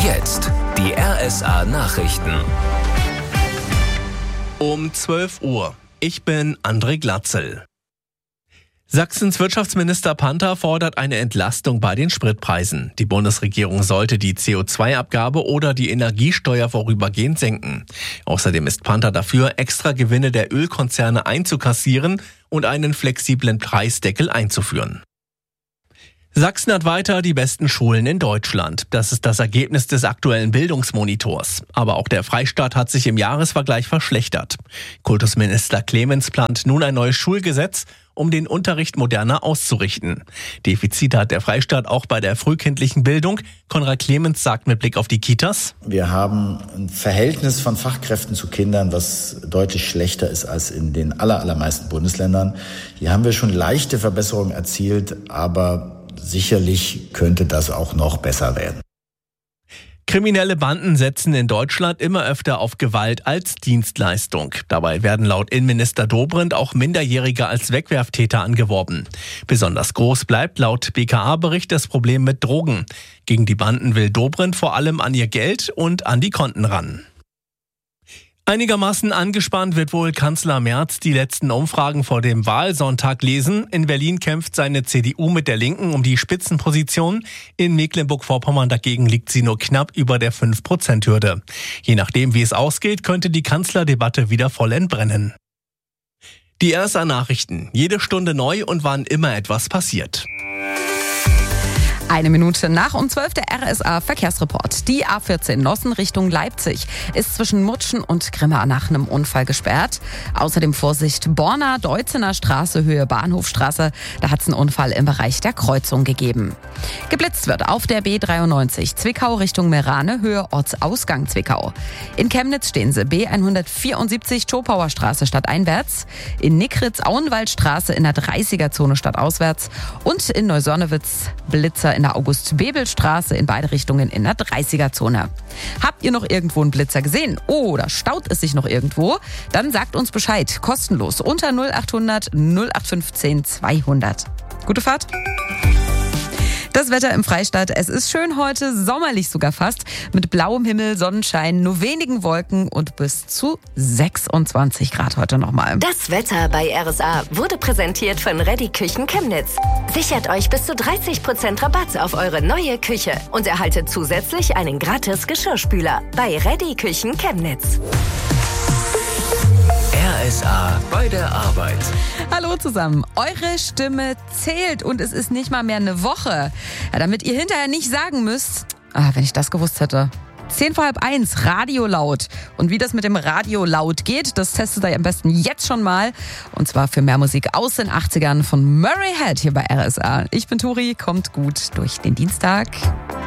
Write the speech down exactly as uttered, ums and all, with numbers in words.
jetzt die R S A-Nachrichten. Um zwölf Uhr. Ich bin André Glatzel. Sachsens Wirtschaftsminister Panther fordert eine Entlastung bei den Spritpreisen. Die Bundesregierung sollte die C O zwei Abgabe oder die Energiesteuer vorübergehend senken. Außerdem ist Panther dafür, extra Gewinne der Ölkonzerne einzukassieren und einen flexiblen Preisdeckel einzuführen. Sachsen hat weiter die besten Schulen in Deutschland. Das ist das Ergebnis des aktuellen Bildungsmonitors. Aber auch der Freistaat hat sich im Jahresvergleich verschlechtert. Kultusminister Clemens plant nun ein neues Schulgesetz, um den Unterricht moderner auszurichten. Defizite hat der Freistaat auch bei der frühkindlichen Bildung. Konrad Clemens sagt mit Blick auf die Kitas: Wir haben ein Verhältnis von Fachkräften zu Kindern, was deutlich schlechter ist als in den aller, allermeisten Bundesländern. Hier haben wir schon leichte Verbesserungen erzielt, aber sicherlich könnte das auch noch besser werden. Kriminelle Banden setzen in Deutschland immer öfter auf Gewalt als Dienstleistung. Dabei werden laut Innenminister Dobrindt auch Minderjährige als Wegwerftäter angeworben. Besonders groß bleibt laut B K A-Bericht das Problem mit Drogen. Gegen die Banden will Dobrindt vor allem an ihr Geld und an die Konten ran. Einigermaßen angespannt wird wohl Kanzler Merz die letzten Umfragen vor dem Wahlsonntag lesen. In Berlin kämpft seine C D U mit der Linken um die Spitzenposition. In Mecklenburg-Vorpommern dagegen liegt sie nur knapp über der fünf Prozent Hürde. Je nachdem, wie es ausgeht, könnte die Kanzlerdebatte wieder voll entbrennen. Die R S A-Nachrichten. Jede Stunde neu und wann immer etwas passiert. Eine Minute nach um zwölf der R S A-Verkehrsreport. Die A vierzehn Nossen Richtung Leipzig ist zwischen Mutschen und Grimma nach einem Unfall gesperrt. Außerdem Vorsicht Borna, Deutzener Straße, Höhe Bahnhofstraße. Da hat es einen Unfall im Bereich der Kreuzung gegeben. Geblitzt wird auf der B dreiundneunzig Zwickau Richtung Merane, Höhe Ortsausgang Zwickau. In Chemnitz stehen sie B hundertvierundsiebzig Topauer Straße stadteinwärts. In Nickritz Auenwaldstraße in der dreißiger-Zone stadtauswärts. Und in Neusonnewitz Blitzer in der August-Bebel-Straße in beide Richtungen in der dreißiger-Zone. Habt ihr noch irgendwo einen Blitzer gesehen oder staut es sich noch irgendwo? Dann sagt uns Bescheid, kostenlos unter null acht hundert null acht fünfzehn zweihundert. Gute Fahrt! Das Wetter im Freistaat, es ist schön heute, sommerlich sogar fast, mit blauem Himmel, Sonnenschein, nur wenigen Wolken und bis zu sechsundzwanzig Grad heute nochmal. Das Wetter bei R S A wurde präsentiert von Reddy Küchen Chemnitz. Sichert euch bis zu dreißig Prozent Rabatt auf eure neue Küche und erhaltet zusätzlich einen gratis Geschirrspüler bei Reddy Küchen Chemnitz. R S A bei der Arbeit. Hallo zusammen, eure Stimme zählt und es ist nicht mal mehr eine Woche. Ja, damit ihr hinterher nicht sagen müsst, ah, wenn ich das gewusst hätte. Zehn vor halb eins, Radio laut. Und wie das mit dem Radio laut geht, das testet ihr am besten jetzt schon mal. Und zwar für mehr Musik aus den achtzigern von Murray Head hier bei R S A. Ich bin Turi, kommt gut durch den Dienstag.